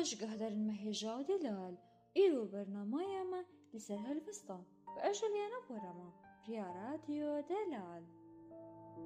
خوش قهدرن مهجا دلال إيرو برنامج ما لسر هالفستان وأجل يانا برما ريا راديو دلال.